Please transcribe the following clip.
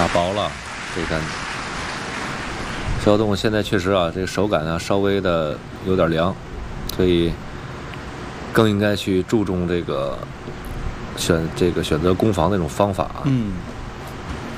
薄了，这感觉。小动物现在确实啊，这个手感啊稍微的有点凉，所以更应该去注重这个选择攻防的这种方法啊。